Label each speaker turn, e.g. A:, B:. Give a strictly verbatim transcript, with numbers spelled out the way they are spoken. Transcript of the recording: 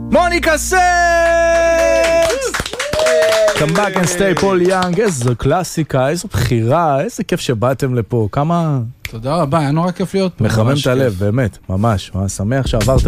A: מוניקה סקס! Come back and stay פול יאנג, איזו קלאסיקה, איזו בחירה, איזה כיף שבאתם לפה, כמה...
B: תודה רבה, היה נורא כיף להיות פה.
A: מחמם את הלב, באמת, ממש, שמח שעברתם